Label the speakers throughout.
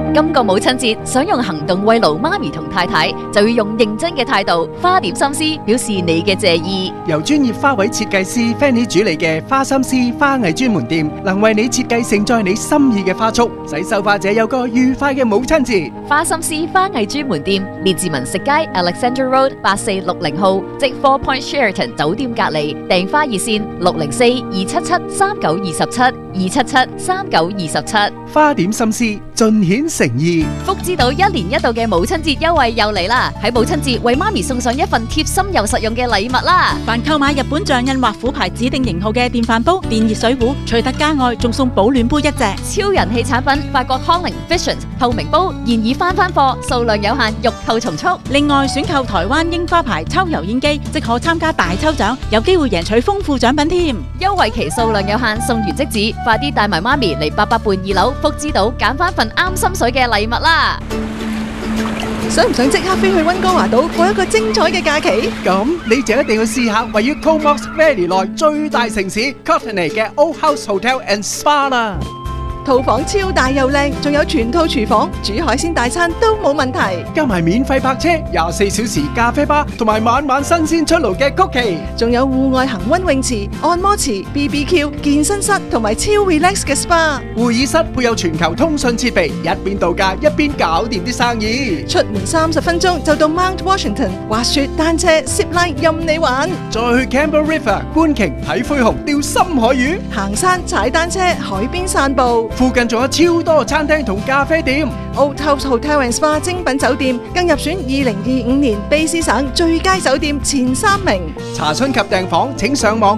Speaker 1: 今個母親節，想用行動慰勞媽咪同太太，就要用認真嘅態度，花點心思表示你嘅謝意。
Speaker 2: 由專業花卉設計師 Fanny 主理嘅花心思花藝專門店，能為你設計盛載你心意嘅花束，使收花者有個愉快嘅母親節。
Speaker 1: 花心思花藝專門店，列治文食街 Alexandra Road 8460號，即 Four Point Sheraton 酒店隔離。訂花熱線604-277-3927，277-3927。
Speaker 2: 花點心思，盡顯誠意。
Speaker 1: 福之島1年1度嘅母親節優惠又嚟啦！喺母親節為媽咪送上一份貼心又實用嘅禮物啦！
Speaker 3: 凡購買日本象印或虎牌指定型號嘅電飯煲、電熱水壺，除特價外，仲送保暖杯1隻。
Speaker 1: 超人氣產品法國康寧 Vision 透明煲現已翻貨，數量有限，欲購從速。
Speaker 3: 另外，選購台灣櫻花牌抽油煙機，即可參加大抽獎，有機會贏取豐富獎品添。
Speaker 1: 優惠期數量有限，送完即止，快啲帶埋媽咪嚟800伴2樓福之島揀翻份啱心水嘅禮物啦！
Speaker 4: 想唔想即刻飛去溫哥華島過一個精彩嘅假期？
Speaker 2: 咁你就一定要試下位於 Comox Valley 內最大城市 Courtenay 嘅 Old House Hotel and Spa 啦。
Speaker 4: 套房超大又靚，仲有全套廚房，煮海鮮大餐都冇問題。
Speaker 2: 加埋免費泊車、24小時咖啡吧，同埋晚晚新鮮出爐嘅曲奇，
Speaker 4: 仲有戶外恒溫泳池、按摩池、BBQ、健身室同埋超 relax 嘅 SPA。
Speaker 2: 會議室配有全球通訊設備，一邊度假一邊搞掂啲生意。
Speaker 4: 出門30分鐘就到 Mount Washington，滑雪、單車、zip line 任你玩。
Speaker 2: 再去 Campbell River 觀鯨睇灰熊、釣深海魚，
Speaker 4: 行山、踩單車、海邊散步。
Speaker 2: 附近仲有超多餐廳同咖啡店。
Speaker 4: Old House Hotel and Spa 精品酒店更入選2025年卑詩省最佳酒店前3名。
Speaker 2: 查詢及訂房請上網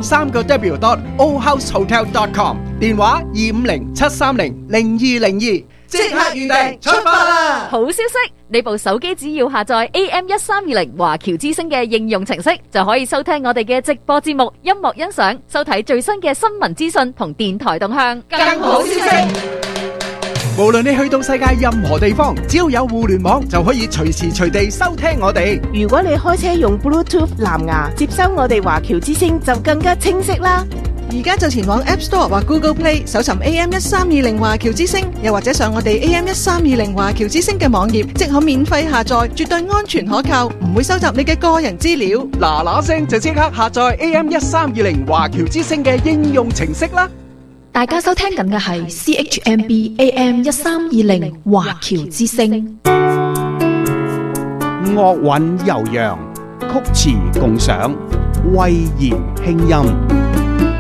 Speaker 2: 3w.oldhousehotel.com， 電話250-730-0202，即刻預訂出發啦！
Speaker 1: 好消息，你部手機只要下載 AM1320華僑之聲嘅應用程式，就可以收聽我哋嘅直播節目、音樂欣賞、收睇最新嘅新聞資訊同電台動向。
Speaker 4: 更好消息，
Speaker 2: 無論你去到世界任何地方，只要有互聯網就可以隨時隨地收聽我哋。
Speaker 5: 如果你開車用 Bluetooth 藍牙接收我哋華僑之聲，就更加清晰啦。
Speaker 4: 而家就前往 App Store 或 Google Play 搜尋 AM1320華僑之聲，又或者上我哋 AM1320華僑之聲嘅網頁，即可免費下載，絕對安全可靠，唔會收集你嘅個人資料。
Speaker 2: 嗱聲就即刻下載 AM1320華僑之聲嘅應用程式啦！
Speaker 6: 大家收聽緊嘅係 CHMB AM1320華僑之聲。
Speaker 7: 樂韻悠揚，曲詞共賞，慧言輕音。